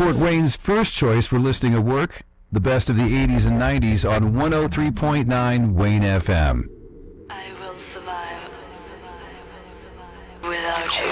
Fort Wayne's first choice for listing of work, the best of the 80s and 90s on 103.9 Wayne FM. I will survive without you.